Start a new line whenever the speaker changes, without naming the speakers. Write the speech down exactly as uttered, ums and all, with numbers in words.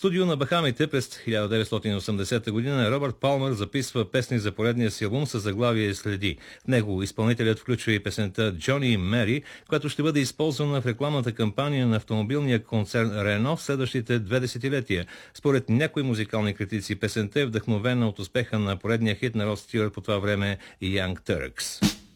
студио на Бахамите през хиляда деветстотин и осемдесета година Робърт Палмър записва песни за поредния си албум с заглавие "Следи". В него изпълнителят включва и песента "Джони и Мери", която ще бъде използвана в рекламната кампания на автомобилния концерн Рено в следващите две десетилетия. Според някои музикални критици песента е вдъхновена от успеха на поредния хит на Род Стюарт по това време "Young Turks".